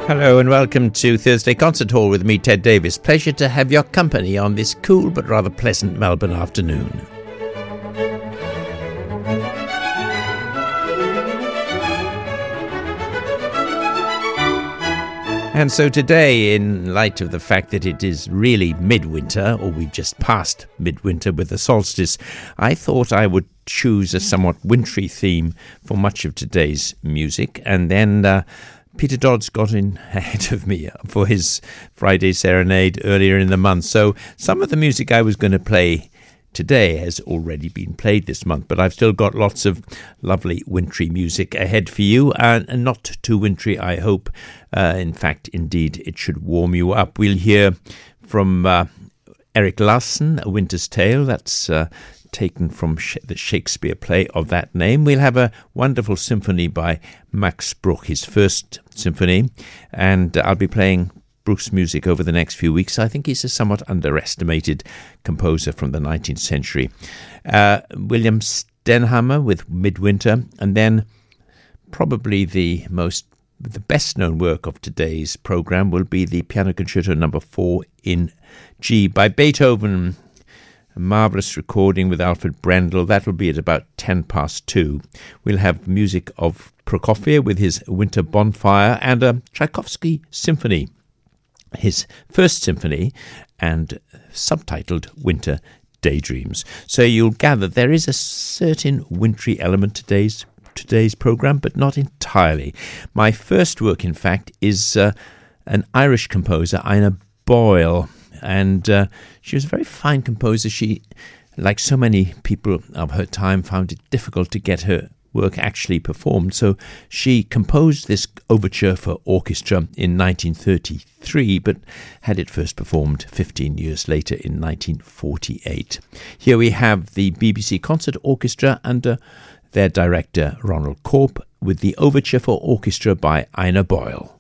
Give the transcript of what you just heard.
Hello and welcome to Thursday Concert Hall with me, Ted Davis. Pleasure to have your company on this cool but rather pleasant Melbourne afternoon. And so today, in light of the fact that it is really midwinter, or we've just passed midwinter with the solstice, I thought I would choose a somewhat wintry theme for much of today's music. And then Peter Dodds got in ahead of me for his Friday Serenade earlier in the month. So some of the music I was going to play today has already been played this month, but I've still got lots of lovely wintry music ahead for you, and not too wintry, I hope. In fact, indeed, it should warm you up. We'll hear from Erik Larson, A Winter's Tale. That's taken from the Shakespeare play of that name. We'll have a wonderful symphony by Max Bruch, his first symphony, and I'll be playing Bruch's music over the next few weeks. I think he's a somewhat underestimated composer from the 19th century. William Stenhammar with Midwinter, and then probably the best known work of today's program will be the Piano Concerto No. 4 in G by Beethoven. A marvellous recording with Alfred Brendel. That will be at about 2:10. We'll have music of Prokofiev with his Winter Bonfire, and a Tchaikovsky symphony, his first symphony, and subtitled Winter Daydreams. So you'll gather there is a certain wintry element to today's program, but not entirely. My first work, in fact, is an Irish composer, Ina Boyle. And she was a very fine composer. She, like so many people of her time, found it difficult to get her work actually performed. So she composed this overture for orchestra in 1933, but had it first performed 15 years later in 1948. Here we have the BBC Concert Orchestra under their director Ronald Corp with the overture for orchestra by Ina Boyle.